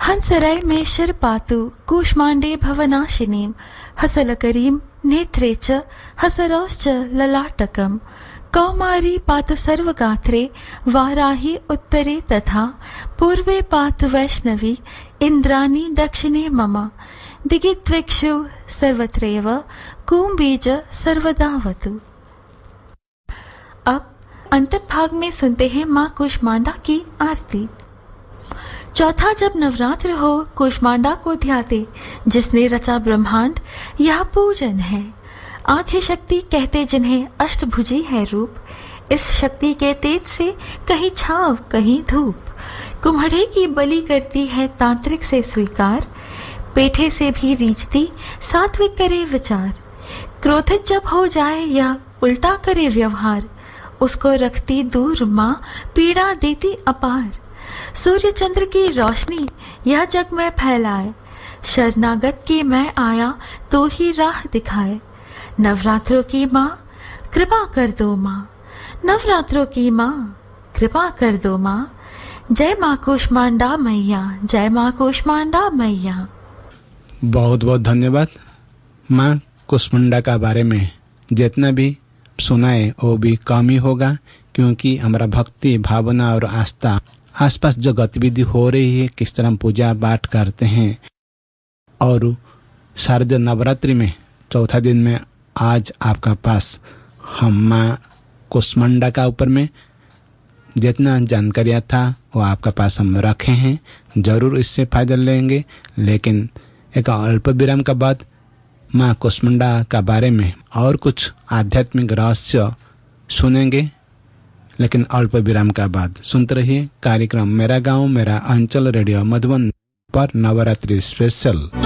हंसराय में शिर पातु कूष्मांडे भवनाशिनीं हसलकरीं नेत्रे च हसरौश्च ललाटकम् कौमारी पातु सर्वगात्रे वाराही उत्तरे तथा पूर्वे पातु वैष्णवी इंद्राणी दक्षिणे मम दिगिद्विक्षु सर्वत्रैव कूम्बीज सर्वदावतु। अब अंतिम भाग में सुनते हैं माँ कूष्मांडा की आरती। चौथा, जब नवरात्र हो कूष्मांडा को ध्याते, जिसने रचा ब्रह्मांड यह पूजन है। आद्य शक्ति कहते जिन्हें अष्टभुजी है रूप, इस शक्ति के तेज से कहीं छाव कहीं धूप। कुम्हड़े की बलि करती है तांत्रिक से स्वीकार, पेठे से भी रीझती सात्विक करे विचार। क्रोधित जब हो जाए या उल्टा करे व्यवहार, उसको रखती दूर माँ पीड़ा देती अपार। सूर्य चंद्र की रोशनी यह जग में फैलाए, शरणागत की मैं आया तो ही राह दिखाए। नवरात्रों की माँ कृपा कर दो माँ, नवरात्रों की माँ कृपा कर दो माँ। जय माँ कूष्मांडा मैया, जय माँ कूष्मांडा मैया। बहुत बहुत धन्यवाद। माँ कूष्मांडा का बारे में जितना भी सुनाए वो भी कम ही होगा, क्योंकि हमारा भक्ति भावना और आस्था आसपास जो गतिविधि हो रही है, किस तरह पूजा पाठ करते हैं। और शारदीय नवरात्रि में चौथा दिन में आज आपका पास हम माँ कूष्मांडा का ऊपर में जितना जानकारियाँ था वो आपका पास हम रखे हैं। जरूर इससे फायदा लेंगे, लेकिन एक अल्प विराम के बाद माँ कूष्मांडा का बारे में और कुछ आध्यात्मिक रहस्य सुनेंगे, लेकिन अल्प विराम का बाद। सुनते रहिए कार्यक्रम मेरा गांव मेरा अंचल रेडियो मधुबन पर नवरात्रि स्पेशल।